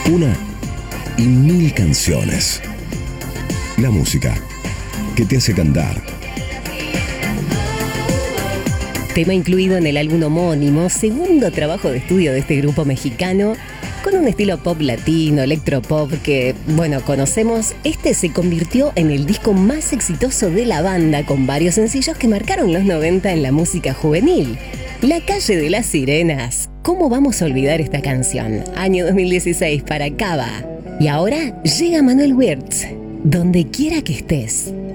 Una y mil canciones. La música que te hace cantar. Tema incluido en el álbum homónimo, segundo trabajo de estudio de este grupo mexicano, con un estilo pop latino, electropop que, bueno, conocemos. Este se convirtió en el disco más exitoso de la banda, con varios sencillos que marcaron los 90 en la música juvenil. La calle de las sirenas. ¿Cómo vamos a olvidar esta canción? Año 2016 para Cava. Y ahora llega Manuel Wirtz. Donde quiera que estés.